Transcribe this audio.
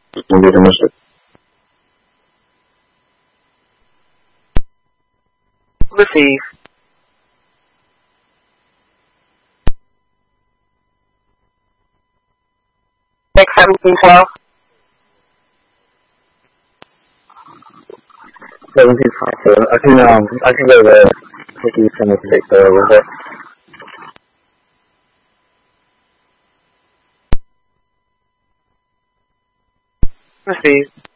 没什么事。 Receive. Next 1712. 1712. I can go there. Pretty similar to Victor with it. Receive.